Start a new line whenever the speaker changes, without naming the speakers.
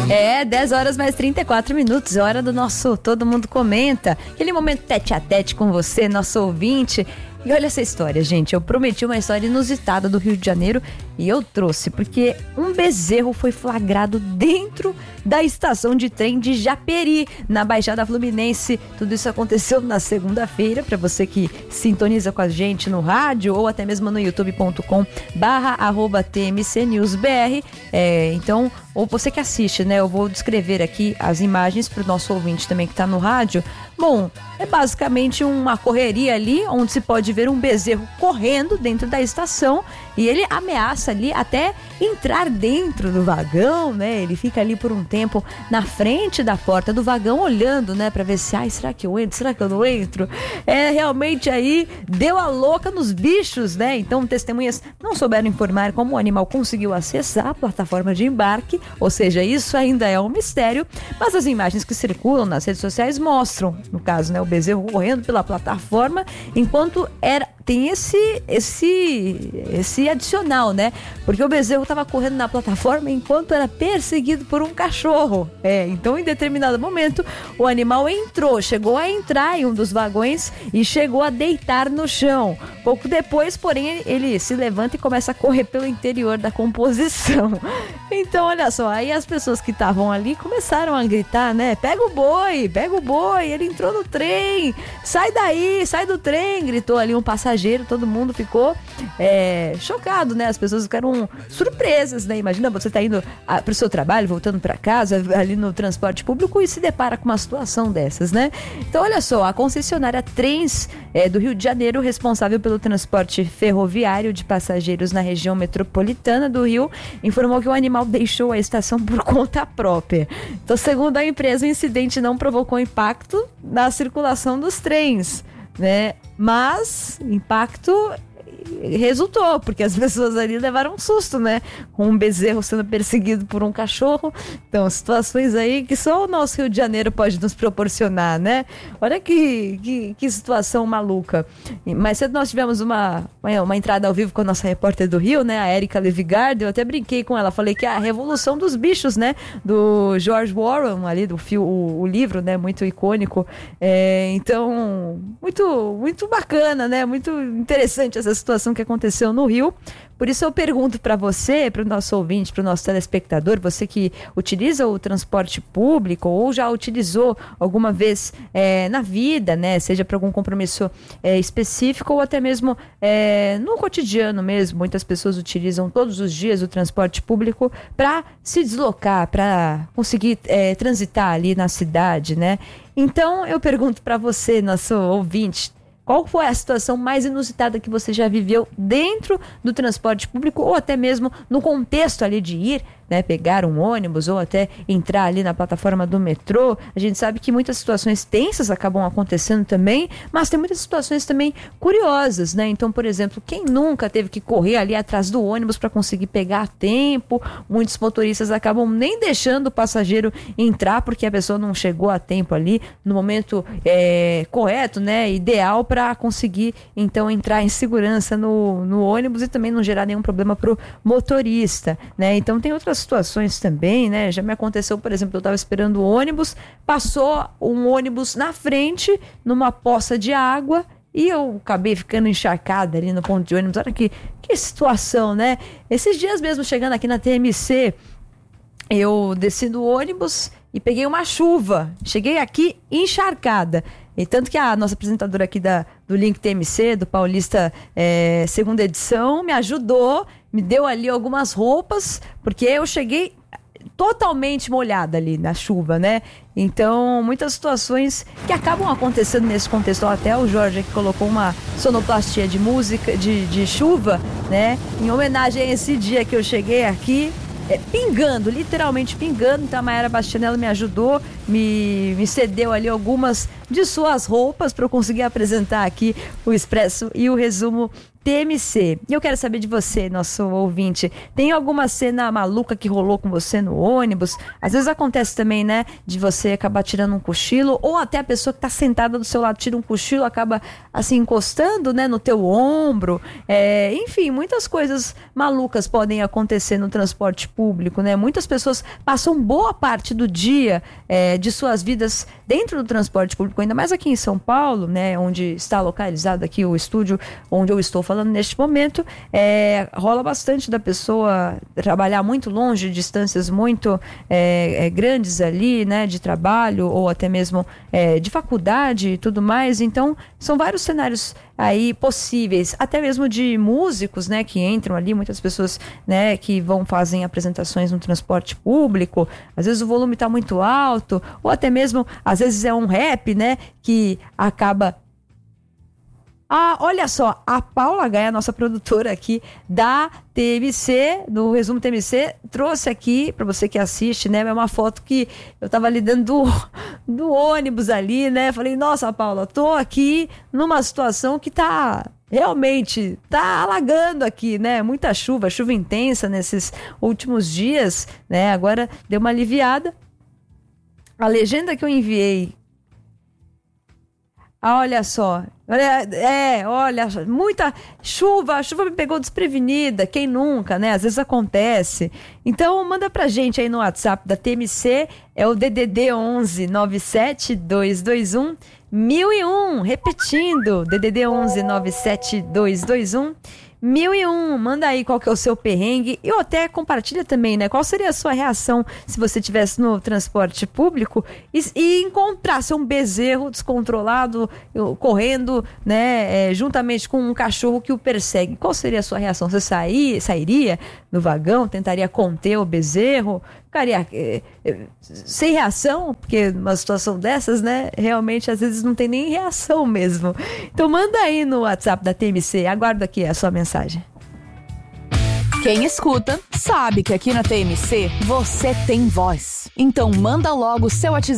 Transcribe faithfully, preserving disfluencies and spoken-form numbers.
É, dez horas mais trinta e quatro minutos, hora do nosso Todo Mundo Comenta. Aquele momento tete a tete com você, nosso ouvinte. E olha essa história, gente, eu prometi uma história inusitada do Rio de Janeiro e eu trouxe, porque um bezerro foi flagrado dentro da estação de trem de Japeri, na Baixada Fluminense. Tudo isso aconteceu na segunda-feira, para você que sintoniza com a gente no rádio ou até mesmo no youtube ponto com barra arroba T M C News B R. É, então, ou você que assiste, né? Eu vou descrever aqui as imagens para o nosso ouvinte também que está no rádio. Bom, é basicamente uma correria ali, onde se pode ver um bezerro correndo dentro da estação e ele ameaça ali até entrar dentro do vagão, né? Ele fica ali por um tempo na frente da porta do vagão olhando, né? Pra ver se, ai, será que eu entro? Será que eu não entro? É, realmente aí deu a louca nos bichos, né? Então, testemunhas não souberam informar como o animal conseguiu acessar a plataforma de embarque, ou seja, isso ainda é um mistério, mas as imagens que circulam nas redes sociais mostram, no caso, né, o bezerro correndo pela plataforma, enquanto era, tem esse, esse, esse adicional, né? Porque o bezerro estava correndo na plataforma enquanto era perseguido por um cachorro. É, então em determinado momento o animal entrou, chegou a entrar em um dos vagões e chegou a deitar no chão. Pouco depois, porém, ele se levanta e começa a correr pelo interior da composição. Então, olha só, aí as pessoas que estavam ali começaram a gritar, né? Pega o boi, pega o boi, ele entrou no trem, sai daí, sai do trem, gritou ali um passageiro, todo mundo ficou é, chocado, né? As pessoas ficaram surpresas, né? Imagina você tá indo para o seu trabalho, voltando para casa, ali no transporte público e se depara com uma situação dessas, né? Então, olha só, a concessionária Trens é, do Rio de Janeiro, responsável pelo transporte ferroviário de passageiros na região metropolitana do Rio, informou que o animal deixou a estação por conta própria. Então, segundo a empresa, o incidente não provocou impacto na circulação dos trens, né? Mas impacto resultou, porque as pessoas ali levaram um susto, né? Com um bezerro sendo perseguido por um cachorro. Então, situações aí que só o nosso Rio de Janeiro pode nos proporcionar, né? Olha que, que, que situação maluca. Mais cedo nós tivemos uma, uma, uma entrada ao vivo com a nossa repórter do Rio, né? A Érica Levigardo. Eu até brinquei com ela, falei que é a Revolução dos Bichos, né? Do George Orwell, ali, do fio, o, o livro, né? Muito icônico. É, então, muito, muito bacana, né? Muito interessante essa situação que aconteceu no Rio. Por isso eu pergunto para você, para o nosso ouvinte, para o nosso telespectador, você que utiliza o transporte público ou já utilizou alguma vez é, na vida, né? Seja para algum compromisso é, específico ou até mesmo é, no cotidiano mesmo. Muitas pessoas utilizam todos os dias o transporte público para se deslocar, para conseguir é, transitar ali na cidade, né? Então eu pergunto para você, nosso ouvinte, qual foi a situação mais inusitada que você já viveu dentro do transporte público ou até mesmo no contexto ali de ir, né, pegar um ônibus ou até entrar ali na plataforma do metrô? A gente sabe que muitas situações tensas acabam acontecendo também, mas tem muitas situações também curiosas, né? Então, por exemplo, quem nunca teve que correr ali atrás do ônibus para conseguir pegar a tempo? Muitos motoristas acabam nem deixando o passageiro entrar porque a pessoa não chegou a tempo ali no momento é, correto, né, ideal para conseguir então entrar em segurança no, no ônibus e também não gerar nenhum problema para o motorista, né? Então tem outras situações também, né? Já me aconteceu, por exemplo, eu estava esperando o ônibus, passou um ônibus na frente numa poça de água e eu acabei ficando encharcada ali no ponto de ônibus. Olha que, que situação, né? Esses dias mesmo, chegando aqui na T M C, eu desci do ônibus e peguei uma chuva. Cheguei aqui encharcada. E tanto que a nossa apresentadora aqui da, do Link T M C, do Paulista é, segunda edição, me ajudou, me deu ali algumas roupas, porque eu cheguei totalmente molhada ali na chuva, né? Então, muitas situações que acabam acontecendo nesse contexto. Até o Jorge que colocou uma sonoplastia de música, de, de chuva, né? Em homenagem a esse dia que eu cheguei aqui, É, pingando, literalmente pingando. Então a Mayara Bastianello me ajudou, me, me cedeu ali algumas de suas roupas para eu conseguir apresentar aqui o Expresso e o Resumo T M C. E eu quero saber de você, nosso ouvinte. Tem alguma cena maluca que rolou com você no ônibus? Às vezes acontece também, né, de você acabar tirando um cochilo, ou até a pessoa que tá sentada do seu lado tira um cochilo, acaba assim encostando, né, no teu ombro. É, enfim, muitas coisas malucas podem acontecer no transporte público, né? Muitas pessoas passam boa parte do dia é, de suas vidas dentro do transporte público, ainda mais aqui em São Paulo, né, onde está localizado aqui o estúdio onde eu estou falando neste momento. É, rola bastante da pessoa trabalhar muito longe, distâncias muito é, é, grandes ali, né, de trabalho ou até mesmo é, de faculdade e tudo mais. Então, são vários cenários aí possíveis, até mesmo de músicos, né, que entram ali, muitas pessoas, né, que vão fazem apresentações no transporte público, às vezes o volume está muito alto, ou até mesmo, às vezes é um rap, né, que acaba... Ah, olha só, a Paula Gaia, nossa produtora aqui da T M C, do Resumo T M C, trouxe aqui, para você que assiste, né, é uma foto que eu tava ali dentro do, do ônibus ali, né, falei, nossa, Paula, tô aqui numa situação que tá... Realmente, tá alagando aqui, né? Muita chuva, chuva intensa nesses últimos dias, né? Agora deu uma aliviada. A legenda que eu enviei... Ah, olha só, é, olha, muita chuva, a chuva me pegou desprevenida, quem nunca, né? Às vezes acontece. Então, manda pra gente aí no WhatsApp da T M C, é o D D D onze nove sete dois dois um mil e um, repetindo, D D D onze nove sete dois dois um mil e um, manda aí qual que é o seu perrengue e até compartilha também, né? Qual seria a sua reação se você estivesse no transporte público e, e encontrasse um bezerro descontrolado correndo, né, é, juntamente com um cachorro que o persegue. Qual seria a sua reação? Você sair, sairia do vagão, tentaria conter o bezerro? Ficaria é, é, sem reação, porque numa situação dessas, né, realmente às vezes não tem nem reação mesmo. Então manda aí no WhatsApp da T M C, aguardo aqui a sua mensagem.
Quem escuta sabe que aqui na T M C você tem voz. Então manda logo o seu WhatsApp